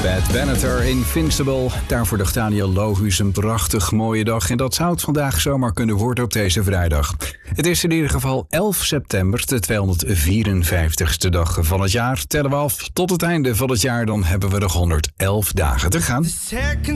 Bad Benatar, Invincible. Daarvoor dacht Daniel Lohuus een prachtig mooie dag. En dat zou het vandaag zomaar kunnen worden op deze vrijdag. Het is in ieder geval 11 september, de 254ste dag van het jaar. Tellen we af tot het einde van het jaar, dan hebben we nog 111 dagen te gaan.